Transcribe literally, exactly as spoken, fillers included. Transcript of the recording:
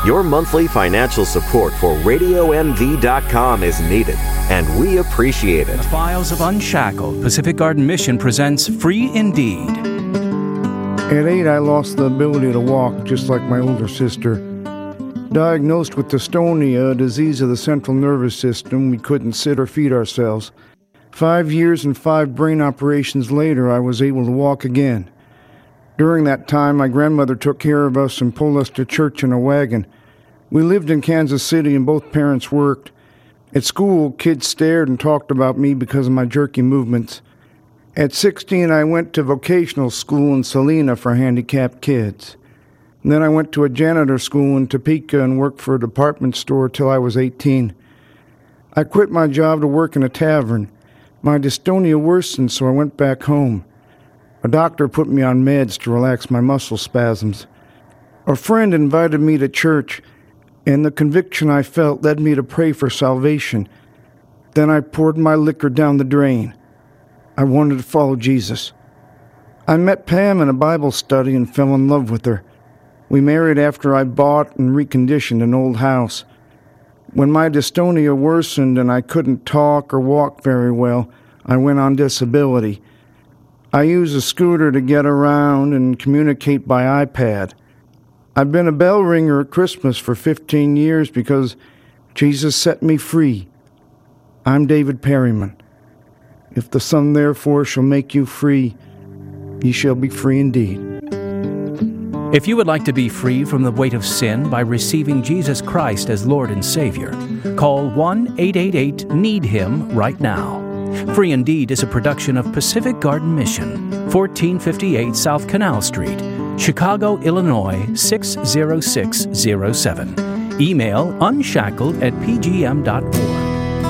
Your monthly financial support for radio m v dot com is needed, and we appreciate it. The Files of Unshackled Pacific Garden Mission presents Free Indeed. At eight, I lost the ability to walk, just like my older sister. Diagnosed with dystonia, a disease of the central nervous system, we couldn't sit or feed ourselves. Five years and five brain operations later, I was able to walk again. During that time, my grandmother took care of us and pulled us to church in a wagon. We lived in Kansas City and both parents worked. At school, kids stared and talked about me because of my jerky movements. At sixteen, I went to vocational school in Salina for handicapped kids. And then I went to a janitor school in Topeka and worked for a department store till I was eighteen. I quit my job to work in a tavern. My dystonia worsened, so I went back home. A doctor put me on meds to relax my muscle spasms. A friend invited me to church, and the conviction I felt led me to pray for salvation. Then I poured my liquor down the drain. I wanted to follow Jesus. I met Pam in a Bible study and fell in love with her. We married after I bought and reconditioned an old house. When my dystonia worsened and I couldn't talk or walk very well, I went on disability. I use a scooter to get around and communicate by iPad. I've been a bell ringer at Christmas for fifteen years because Jesus set me free. I'm David Perryman. If the Son therefore shall make you free, ye shall be free indeed. If you would like to be free from the weight of sin by receiving Jesus Christ as Lord and Savior, call one eight eight eight need him right now. Free Indeed is a production of Pacific Garden Mission, fourteen fifty-eight South Canal Street, Chicago, Illinois six zero six zero seven. Email unshackled at p g m dot org.